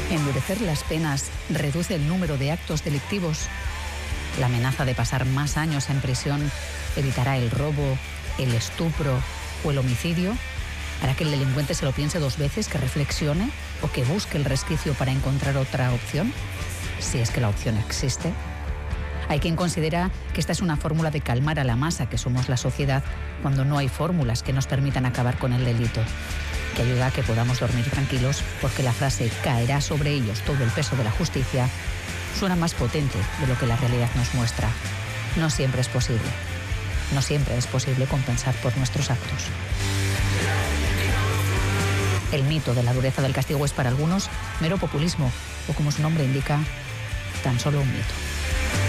Endurecer las penas reduce el número de actos delictivos. La amenaza de pasar más años en prisión evitará el robo, el estupro o el homicidio. Hará que el delincuente se lo piense dos veces, que reflexione o que busque el resquicio para encontrar otra opción, si es que la opción existe. Hay quien considera que esta es una fórmula de calmar a la masa que somos la sociedad cuando no hay fórmulas que nos permitan acabar con el delito, que ayuda a que podamos dormir tranquilos porque la frase «caerá sobre ellos todo el peso de la justicia» suena más potente de lo que la realidad nos muestra. No siempre es posible. No siempre es posible compensar por nuestros actos. El mito de la dureza del castigo es para algunos mero populismo o, como su nombre indica, tan solo un mito.